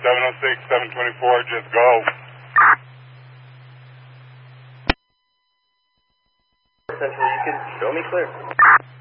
706, 724, just go. Central, you can show me clear.